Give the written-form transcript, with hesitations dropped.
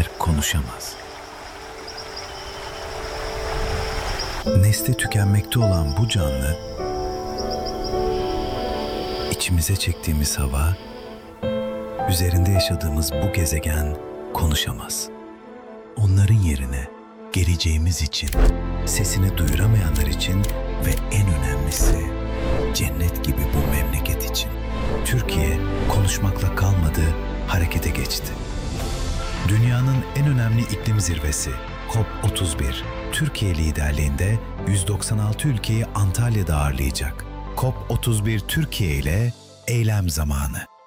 konuşamaz. Nesli tükenmekte olan bu canlı, içimize çektiğimiz hava, üzerinde yaşadığımız bu gezegen konuşamaz. Onların yerine geleceğimiz için, sesini duyuramayanlar için ve en önemlisi cennet gibi bu memleket için. Türkiye konuşmakla kalmadı, harekete geçti. Dünyanın en önemli iklim zirvesi COP31, Türkiye liderliğinde 196 ülkeyi Antalya'da ağırlayacak. COP31 Türkiye ile eylem zamanı.